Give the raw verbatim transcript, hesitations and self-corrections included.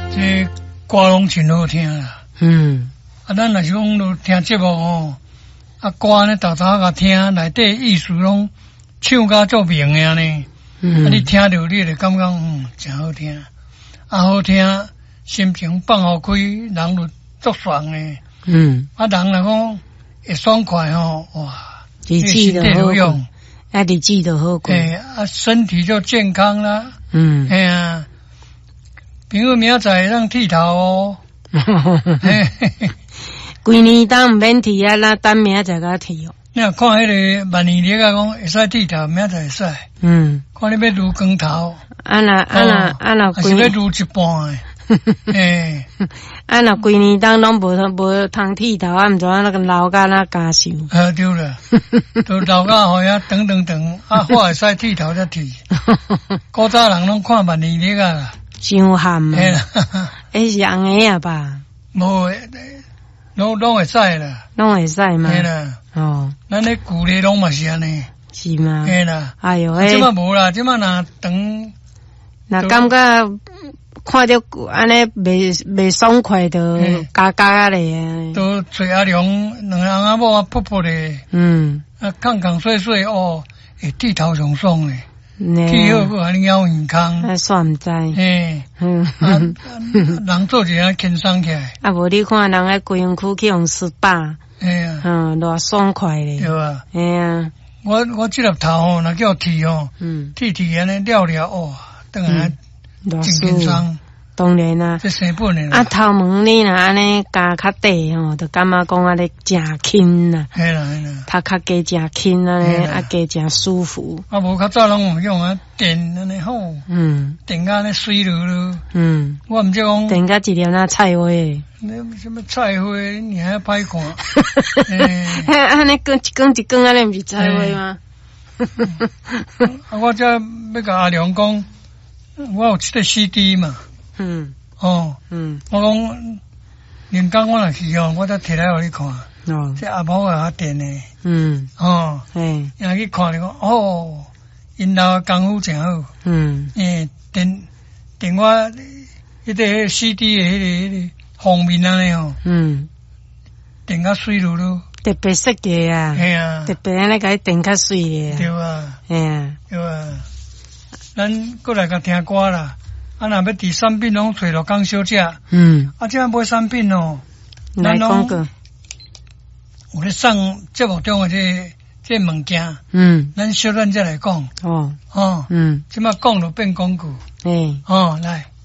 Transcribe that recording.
这歌拢真好听啦。嗯，啊，咱若是讲都听节目哦，啊，歌呢，豆豆甲听，内底意思拢唱甲足明个呢。嗯，啊，你听着你就感觉嗯，真好听，啊，好听，心情放好开，人就足爽诶。嗯，啊，人来讲会爽快吼，哇， 日子就好用，啊，日子就好过。 诶，啊，身体就健康啦。嗯，哎呀。朋友明仔载让剃头哦， 规年当唔免剃啊，那等明仔载甲剃哦。 你看迄个万年历啊，讲会使剃头，明仔载会使。嗯，看你要撸光头， 啊那啊那啊那规，还是要撸一半诶。 诶，啊那规年当拢无无通剃头，啊毋知影那个老甲那加寿。 啊对了，都老甲好呀，等等等，啊我会使剃头才剃。古早人拢看万年历啊啦。 伤寒嘛，迄是红个啊吧？ 无，拢拢会使啦， 拢会使嘛。 嘿啦，哦，咱咧旧历拢嘛是安尼， 是吗？ 嘿啦， 哎哟， 即摆无啦，即摆若长， 若感觉看着安尼未未爽快，就加加咧， 都找阿良两个阿某啊扑扑咧，嗯，啊空空碎碎哦，会剃头上爽咧。剃好个，你要健康。 啊，算毋知。 嘿，嗯，啊，人做一下轻松起来。 啊，无你看人喺贵阳区去用十八，哎呀，嗯，偌爽快咧。 对啊， 哎呀， 我我这粒头吼，若叫剃哦，嗯，剃剃安尼了了哦，当然真轻松。 当然啦， 这生本的。 啊，头毛你若安尼加较短吼，就感觉讲安尼真轻啦。 系啦系啦， 头较加真轻安尼，啊加真舒服。 啊，无较早拢有用啊，电安尼好。嗯，电甲安尼水落落。嗯，我毋知讲。 电甲一粒那菜花。你什么菜花？你还歹看。 哎，安尼光一光一光安尼毋是菜花吗？ 啊，我这要甲阿良讲，我有这个 C D 嘛。嗯，哦，嗯，我讲，连工我若去哦，我才摕来互你看。哦，这阿婆啊电的。嗯，哦，嘿，然后去看你讲，哦，因老功夫真好。嗯，诶，电电我迄个 C D 的迄个迄个封面安尼哦。嗯，电较水噜噜。 特别设计啊。系啊。特别安尼甲伊电较水的。 对啊。 嘿啊。 对啊。咱过来甲听歌啦。啊，若要伫产品拢找着港小姐，嗯，啊，这样买产品哦， 来讲个， 有咧送节目中的这这物件，嗯，咱小段再来讲，哦，哦，嗯，即马讲就变广告，诶，哦，来。